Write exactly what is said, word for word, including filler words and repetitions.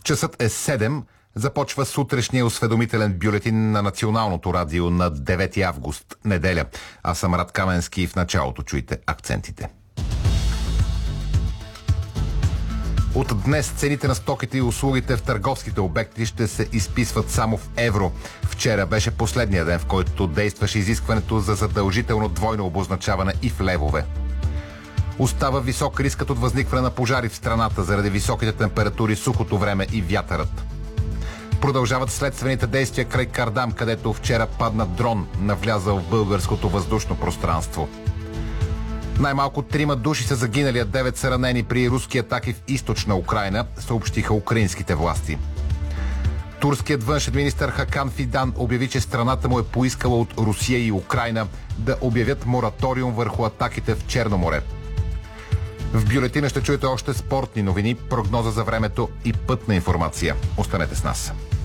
Часът е седем. Започва сутрешния осведомителен бюлетин на Националното радио на девети август, неделя. Аз съм Рад Каменски и в началото чуйте акцентите. От днес цените на стоките и услугите в търговските обекти ще се изписват само в евро. Вчера беше последния ден, в който действаше изискването за задължително двойно обозначаване и в левове. Остава висок рискът от възникване на пожари в страната заради високите температури, сухото време и вятърът. Продължават следствените действия край Кардам, където вчера падна дрон, навлязал в българското въздушно пространство. Най-малко трима души са загинали, а девет са ранени при руски атаки в източна Украйна, съобщиха украинските власти. Турският външен министър Хакан Фидан обяви, че страната му е поискала от Русия и Украйна да обявят мораториум върху атаките в Черно море. В бюлетина ще чуете още спортни новини, прогноза за времето и пътна информация. Останете с нас.